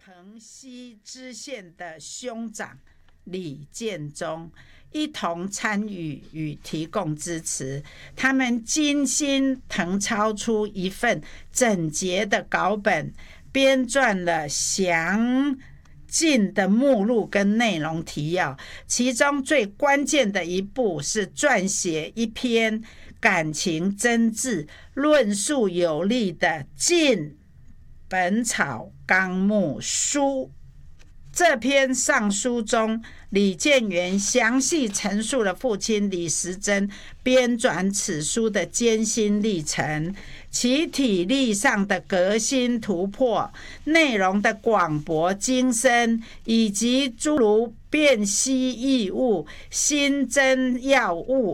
城西知县的兄长李建忠一同参与与提供支持，他们精心誊抄出一份整洁的稿本，编撰了详尽的目录跟内容提要，其中最关键的一步是撰写一篇感情真挚、论述有力的《晋本草纲目书》。这篇上书中，李建元详细陈述了父亲李时珍编纂此书的艰辛历程，其体例上的革新突破，内容的广博精深，以及诸如辨析异物、新增药物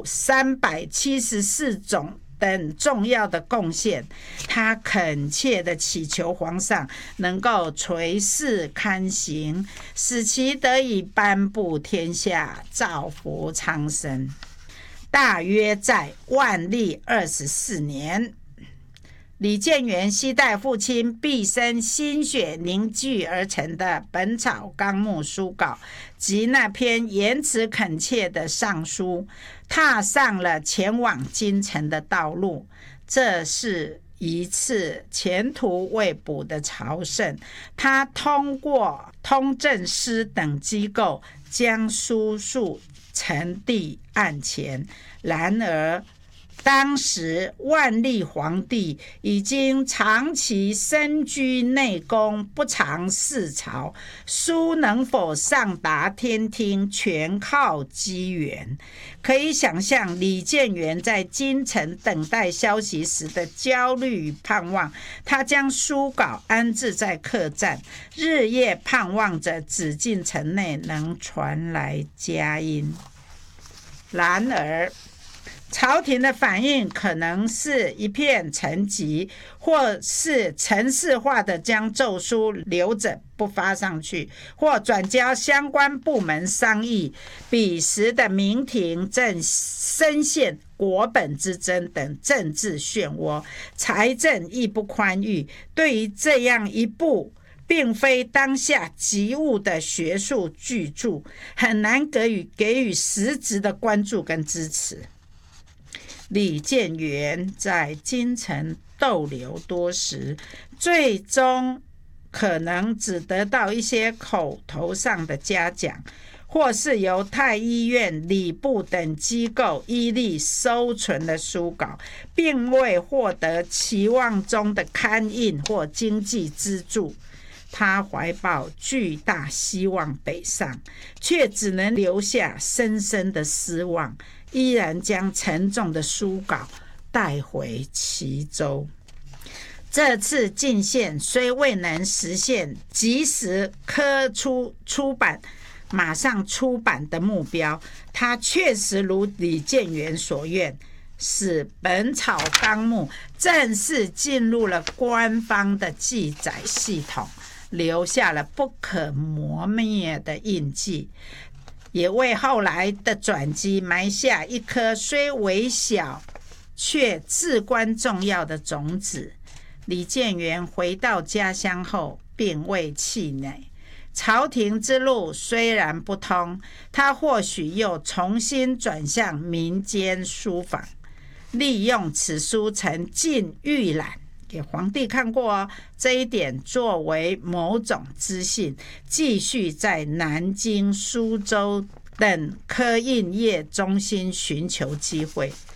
374种等重要的贡献。他恳切地祈求皇上能够垂视刊行，使其得以颁布天下，造福苍生。大约在万历24年，李建元携带父亲毕生心血凝聚而成的《本草纲目》书稿及那篇言辞恳切的上书，踏上了前往京城的道路。这是一次前途未卜的朝圣，他通过通政司等机构将书述呈递案前，然而当时万历皇帝已经长期身居内宫，不常视朝，书能否上达天听，全靠机缘。可以想象李建元在京城等待消息时的焦虑与盼望。他将书稿安置在客栈，日夜盼望着紫禁城内能传来佳音。然而朝廷的反应可能是一片沉寂，或是程式化的将奏书留着不发上去，或转交相关部门商议。彼时的明廷正深陷国本之争等政治漩涡，财政亦不宽裕，对于这样一部并非当下急务的学术巨著，很难给予实质的关注跟支持。李建元在京城逗留多时，最终可能只得到一些口头上的嘉奖，或是由太医院、礼部等机构依例收存了书稿，并未获得期望中的刊印或经济资助。他怀抱巨大希望北上，却只能留下深深的失望，依然将沉重的书稿带回齐州。这次进献虽未能实现及时刻出版马上出版的目标，他确实如李建元所愿，使《本草纲目》正式进入了官方的记载系统，留下了不可磨灭的印记，也为后来的转机埋下一颗虽微小却至关重要的种子。李建元回到家乡后并未气馁，朝廷之路虽然不通，他或许又重新转向民间书坊，利用此书曾进预览给皇帝看过哦，这一点作为某种资讯，继续在南京、苏州等科印业中心寻求机会。